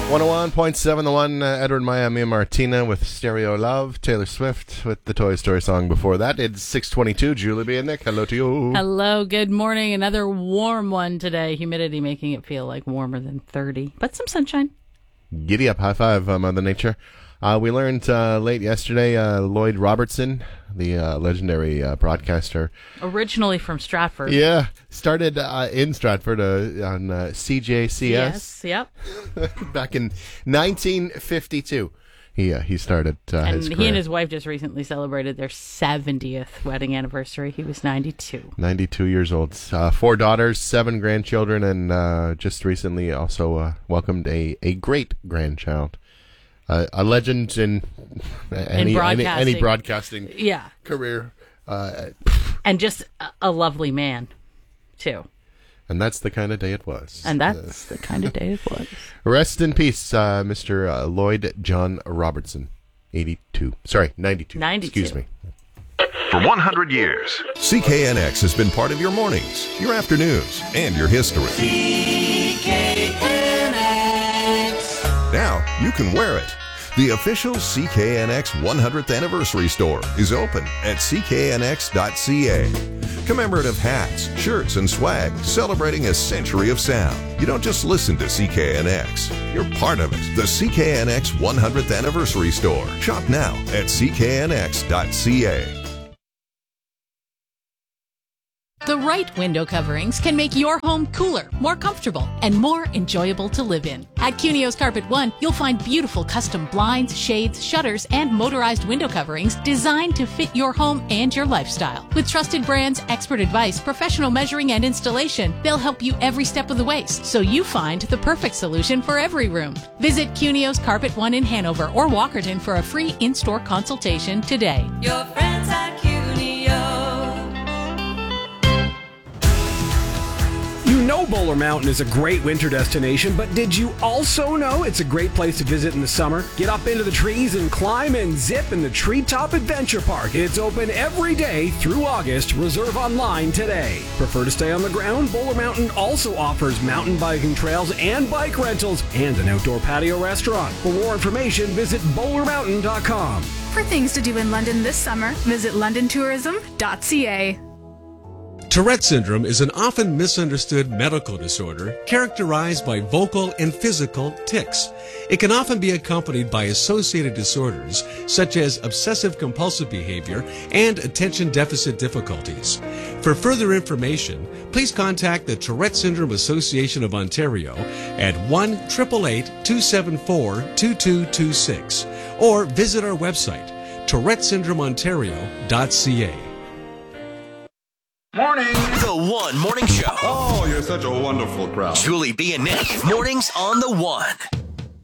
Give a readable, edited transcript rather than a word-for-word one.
101.7 The One, Edward Maya, Mia Martina with Stereo Love, Taylor Swift with the Toy Story song before that. It's 6:22. Julie B. and Nick, hello to you. Hello, good morning. Another warm one today. Humidity making it feel like warmer than 30, but some sunshine. Giddy up, high five, Mother Nature. We learned late yesterday, Lloyd Robertson, the legendary broadcaster. Originally from Stratford. Yeah, started in Stratford on CJCS. Yes, yep. Back in 1952. He started his career. He and his wife just recently celebrated their 70th wedding anniversary. He was 92. 92 years old. 4 daughters, 7 grandchildren, and just recently also welcomed a great grandchild. A legend in any broadcasting career. And just a lovely man, too. And that's the kind of day it was. Rest in peace, Mr. Lloyd John Robertson. 92. Sorry, 92. 92. Excuse me. For 100 years, CKNX has been part of your mornings, your afternoons, and your history. CKNX. Now you can wear it. The official CKNX 100th anniversary store is open at cknx.ca. Commemorative hats, shirts, and swag celebrating a century of sound. You don't just listen to CKNX, you're part of it. The CKNX 100th anniversary store. Shop now at cknx.ca. The right window coverings can make your home cooler, more comfortable, and more enjoyable to live in. At Cunio's Carpet One, you'll find beautiful custom blinds, shades, shutters, and motorized window coverings designed to fit your home and your lifestyle. With trusted brands, expert advice, professional measuring, and installation, they'll help you every step of the way, so you find the perfect solution for every room. Visit Cunio's Carpet One in Hanover or Walkerton for a free in-store consultation today. Your friends at Cunio. You know Bowler Mountain is a great winter destination, but did you also know it's a great place to visit in the summer? Get up into the trees and climb and zip in the Treetop Adventure Park. It's open every day through August. Reserve online today. Prefer to stay on the ground? Bowler Mountain also offers mountain biking trails and bike rentals and an outdoor patio restaurant. For more information, visit bowlermountain.com. For things to do in London this summer, visit londontourism.ca. Tourette syndrome is an often misunderstood medical disorder characterized by vocal and physical tics. It can often be accompanied by associated disorders such as obsessive-compulsive behavior and attention deficit difficulties. For further information, please contact the Tourette Syndrome Association of Ontario at 1-888-274-2226 or visit our website, tourettesyndromeontario.ca. Morning! The One Morning Show. Oh, you're such a wonderful crowd. Julie B. and Nick. Mornings on The One.